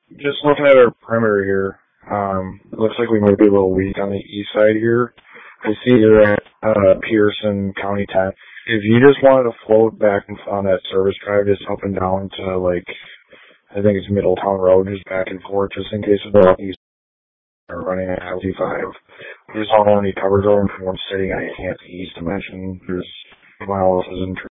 Just looking at our perimeter here, it looks like we might be a little weak on the east side here. I see you're at Pearson County 10. If you just wanted to float back on that service drive, just up and down to, like, I think it's Middletown Road, just back and forth, just in case of the east are running at LT5. We just don't have any coverage over from one city. I can't see east to mention. There's miles and trees.